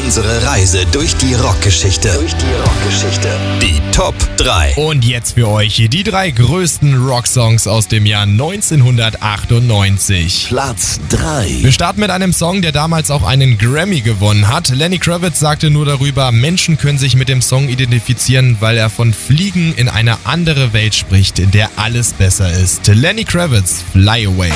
Unsere Reise durch die Rockgeschichte. Die Top 3. Und jetzt für euch die 3 größten Rocksongs aus dem Jahr 1998. Platz 3. Wir starten mit einem Song, der damals auch einen Grammy gewonnen hat. Lenny Kravitz sagte nur darüber, Menschen können sich mit dem Song identifizieren, weil er von Fliegen in eine andere Welt spricht, in der alles besser ist. Lenny Kravitz, Fly Away.